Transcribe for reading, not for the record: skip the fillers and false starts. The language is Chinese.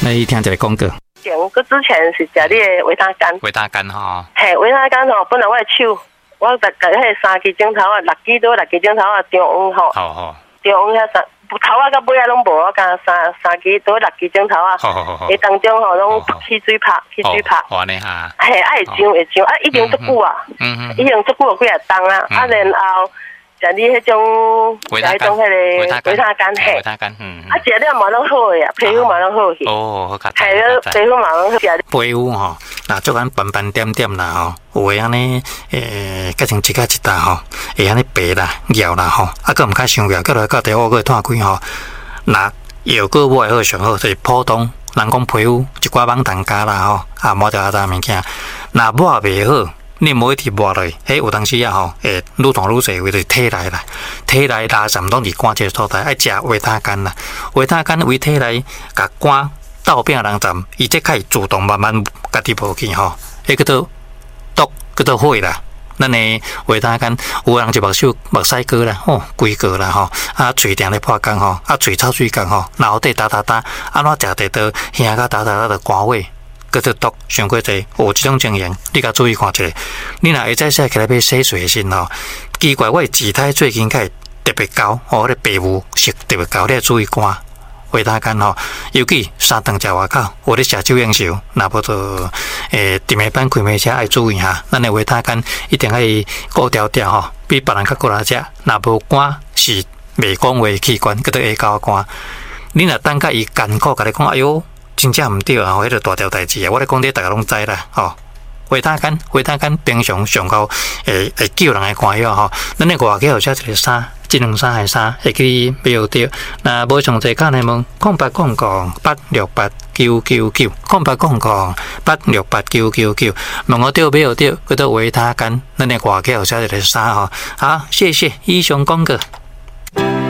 那你听一个广告。 我之前是食你的维他干。 维他干吼。 嘿，维他干吼，本来我的手，我甲迄3支镜头啊，6支多6支镜头啊，中央吼。 好。 中央遐头啊，到尾啊拢无，我加三支多6支镜头啊。 好。 伊当中吼拢起水泡。 好安尼哈。 嘿，会上啊，已经足久啊。已经足久几啊冬啊，啊然后。食你迄种， 维他干， 维他干，嘿， 维他干， 啊，食了嘛拢好呀，皮肤嘛拢好去。 哦，好卡。 系了，皮肤嘛拢好。 皮肤吼，那做安斑斑点点啦吼，有诶安尼改成一甲一搭吼，会安尼白啦、咬啦吼，啊，佮毋较伤咬，佮来到第五个炭开吼，那药果买好上好，就是普通人讲皮肤一寡网蛋加啦吼，啊，抹掉物件，那抹袂好。你无一直抹落去，迄有当时啊吼，会愈大愈侪，为着体内啦，体内垃圾拢伫肝这所在，爱食维他干啦，维他干为体内甲肝斗病人站，伊即可以自动慢慢家己无去吼，迄叫做毒，叫做火啦。咱诶维他干，有人就目睭目屎膏啦，吼，规个啦吼，啊，喙定咧破工吼，啊，喙臭水工吼，脑底打，安怎食地倒，耳甲打就肝胃。叫做毒，上过济有即种情形，你甲注意看一下。你若会再洗起来要洗水身吼，奇怪，我姿态最近开特别高，迄个皮肤色特别高，你要注意看。维他干吼，尤其3顿食外口，有咧食酒应酬，若无就伫下班开门车爱注意下。咱的维他干一定爱顾调吼，比别人较过来食。若无肝是未讲话器官，叫做下高肝。你若等甲伊艰苦，甲你讲，哎哟。真正毋对啊！迄个大条代志啊！我咧讲，你大家拢知啦，吼。维他干平常上高会救人诶肝药吼。咱诶外口有写一个3，智能3还3，会记标着。那无上济干诶问0800868999，0800868999，问我对没有对？叫做维他干，咱诶外口有写一个3吼。好，谢谢以上广告。